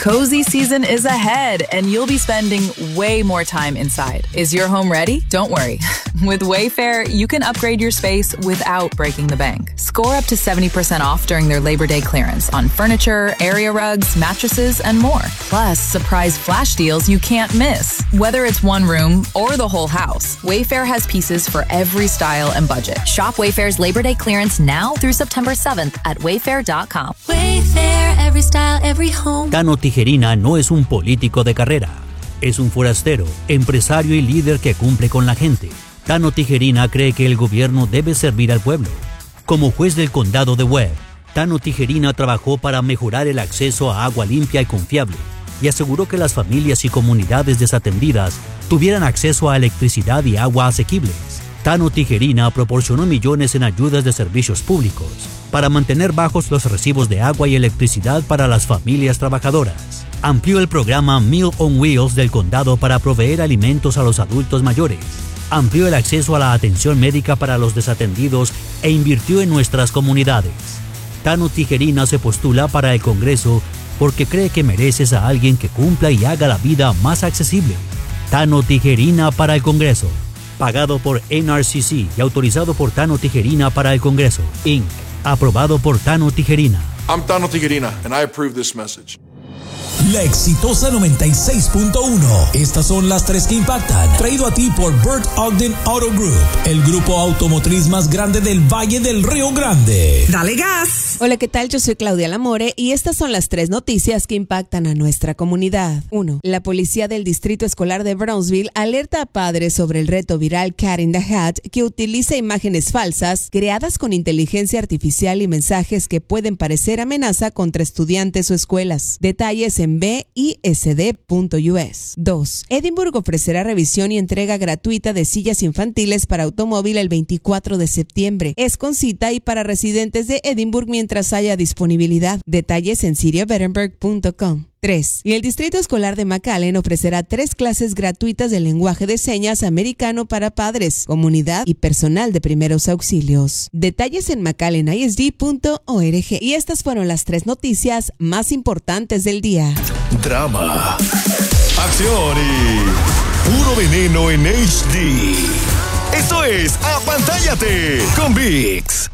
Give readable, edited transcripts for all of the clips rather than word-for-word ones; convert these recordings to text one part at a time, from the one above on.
Cozy season is ahead, and you'll be spending way more time inside. Is your home ready? Don't worry. With Wayfair, you can upgrade your space without breaking the bank. Score up to 70% off during their Labor Day clearance on furniture, area rugs, mattresses, and more. Plus, surprise flash deals you can't miss. Whether it's one room or the whole house, Wayfair has pieces for every style and budget. Shop Wayfair's Labor Day clearance now through September 7th at wayfair.com. Wayfair, every style, every home. Tano Tijerina no es un político de carrera. Es un forastero, empresario y líder que cumple con la gente. Tano Tijerina cree que el gobierno debe servir al pueblo. Como juez del condado de Webb, Tano Tijerina trabajó para mejorar el acceso a agua limpia y confiable y aseguró que las familias y comunidades desatendidas tuvieran acceso a electricidad y agua asequibles. Tano Tijerina proporcionó millones en ayudas de servicios públicos para mantener bajos los recibos de agua y electricidad para las familias trabajadoras. Amplió el programa Meal on Wheels del condado para proveer alimentos a los adultos mayores. Amplió el acceso a la atención médica para los desatendidos e invirtió en nuestras comunidades. Tano Tijerina se postula para el Congreso porque cree que mereces a alguien que cumpla y haga la vida más accesible. Tano Tijerina para el Congreso. Pagado por NRCC y autorizado por Tano Tijerina para el Congreso, Inc. Aprobado por Tano Tijerina. I'm Tano Tijerina, and I approve this message. La exitosa 96.1. Estas son las tres que impactan. Traído a ti por Bert Ogden Auto Group, el grupo automotriz más grande del Valle del Río Grande. ¡Dale gas! Hola, ¿qué tal? Yo soy Claudia Lamore y estas son las tres noticias que impactan a nuestra comunidad. 1. La policía del Distrito Escolar de Brownsville alerta a padres sobre el reto viral Cat in the Hat, que utiliza imágenes falsas creadas con inteligencia artificial y mensajes que pueden parecer amenaza contra estudiantes o escuelas. Detalles en bsd.us. 2. Edinburgh ofrecerá revisión y entrega gratuita de sillas infantiles para automóvil el 24 de septiembre. Es con cita y para residentes de Edinburgh mientras haya disponibilidad. Detalles en cityofedinburgh.com. 3. Y el Distrito Escolar de McAllen ofrecerá 3 clases gratuitas de lenguaje de señas americano para padres, comunidad y personal de primeros auxilios. Detalles en mcallenisd.org. Y estas fueron las 3 noticias más importantes del día. Drama, acción y puro veneno en HD. Esto es Apantállate con VIX.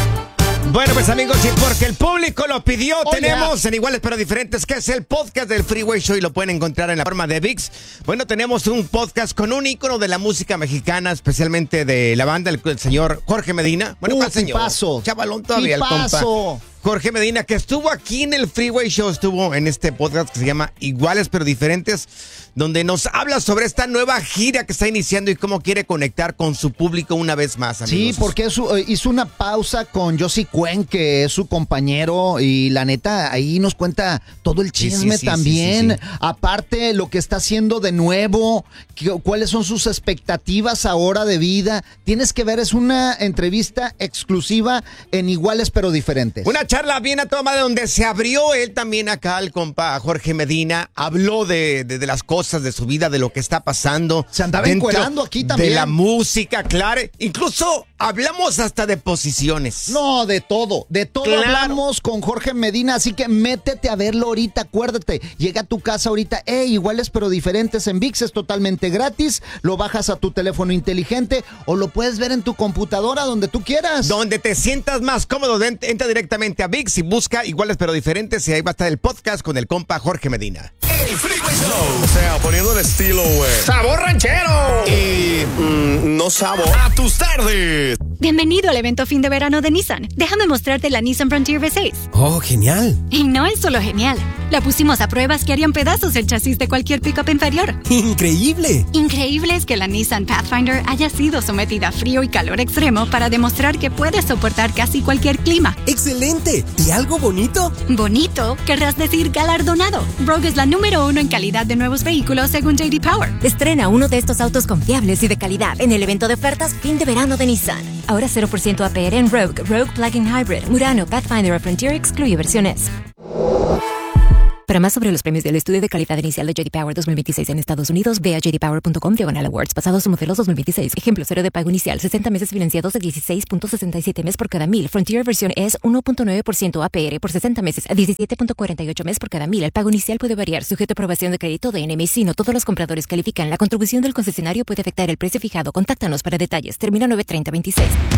Bueno, pues amigos, y porque el público lo pidió, tenemos en Iguales pero Diferentes, que es el podcast del Freeway Show y lo pueden encontrar en la forma de VIX. Bueno, tenemos un podcast con un ícono de la música mexicana, especialmente de la banda, el señor Jorge Medina. Bueno, ¿cuál señor? Tipazo. Chavalón todavía, Tipazo. el compa. Jorge Medina, que estuvo aquí en el Freeway Show, estuvo en este podcast que se llama Iguales pero Diferentes, donde nos habla sobre esta nueva gira que está iniciando y cómo quiere conectar con su público una vez más, amigos. Sí, porque hizo una pausa con Josie Cuen, que es su compañero, y la neta, ahí nos cuenta todo el chisme también. Sí. Aparte, lo que está haciendo de nuevo, cuáles son sus expectativas ahora de vida. Tienes que ver, es una entrevista exclusiva en Iguales pero Diferentes. Una charla bien a toda madre donde se abrió él también acá, el compa Jorge Medina, habló de las cosas de su vida, de lo que está pasando. Se andaba encuerando aquí también. De la música, claro. Incluso hablamos hasta de posiciones. No, de todo claro. Hablamos con Jorge Medina, así que métete a verlo ahorita, acuérdate, llega a tu casa ahorita, Iguales pero Diferentes en VIX, es totalmente gratis, lo bajas a tu teléfono inteligente o lo puedes ver en tu computadora, donde tú quieras. Donde te sientas más cómodo, entra directamente a VIX y busca Iguales pero Diferentes y ahí va a estar el podcast con el compa Jorge Medina. El Freeway Show. O sea, poniendo el estilo, güey. ¡Sabor ranchero! Y no sabor a tus tardes. Bienvenido al evento fin de verano de Nissan. Déjame mostrarte la Nissan Frontier V6. Oh, genial. Y no es solo genial. La pusimos a pruebas que harían pedazos el chasis de cualquier pickup inferior. ¡Increíble! Increíble es que la Nissan Pathfinder haya sido sometida a frío y calor extremo para demostrar que puede soportar casi cualquier clima. ¡Excelente! ¿Y algo bonito? ¿Bonito? Querrás decir galardonado. Rogue es la número 1 en calidad de nuevos vehículos según J.D. Power. Estrena uno de estos autos confiables y de calidad en el evento de ofertas fin de verano de Nissan. Ahora 0% APR en Rogue, Rogue Plug-in Hybrid, Murano, Pathfinder o Frontier excluye versiones. Para más sobre los premios del estudio de calidad inicial de J.D. Power 2026 en Estados Unidos, ve a jdpower.com/awards. Basados en modelos 2026. Ejemplo, 0 de pago inicial, 60 meses financiados de 16.67 mes por cada 1,000. Frontier versión es 1.9% APR por 60 meses a 17.48 mes por cada 1,000. El pago inicial puede variar, sujeto a aprobación de crédito de NMC. No todos los compradores califican. La contribución del concesionario puede afectar el precio fijado. Contáctanos para detalles. Termina 93026.